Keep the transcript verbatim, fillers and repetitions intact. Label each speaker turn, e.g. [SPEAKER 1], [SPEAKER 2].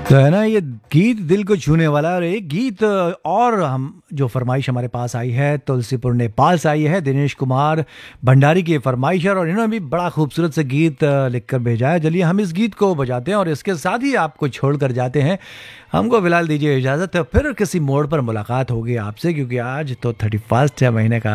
[SPEAKER 1] तो है ना, ये गीत दिल को छूने वाला। और एक गीत और हम जो फरमाइश हमारे पास आई है तुलसीपुर नेपाल से आई है, दिनेश कुमार भंडारी की फरमाइश है और इन्होंने भी बड़ा खूबसूरत से गीत लिखकर भेजा है। चलिए हम इस गीत को बजाते हैं और इसके साथ ही आपको छोड़ कर जाते हैं। हमको फिलहाल दीजिए इजाज़त, फिर किसी मोड़ पर मुलाकात होगी आपसे, क्योंकि आज तो थर्टी फर्स्ट है महीने का